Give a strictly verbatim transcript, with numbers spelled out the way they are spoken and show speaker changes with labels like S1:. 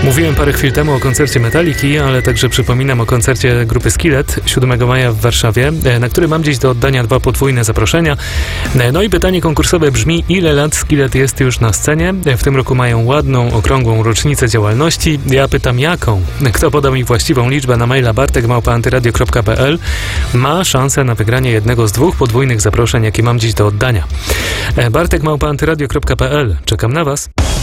S1: Mówiłem parę chwil temu o koncercie Metaliki, ale także przypominam o koncercie grupy Skillet siódmego maja w Warszawie, na który mam dziś do oddania dwa podwójne zaproszenia. No i pytanie konkursowe brzmi: ile lat Skillet jest już na scenie? W tym roku mają ładną, okrągłą rocznicę działalności. Ja pytam jaką? Kto poda mi właściwą liczbę na maila bartek małpa antyradio kropka p l ma szansę na wygranie jednego z dwóch podwójnych zaproszeń, jakie mam dziś do oddania. bartek małpa antyradio kropka p l. Czekam na Was.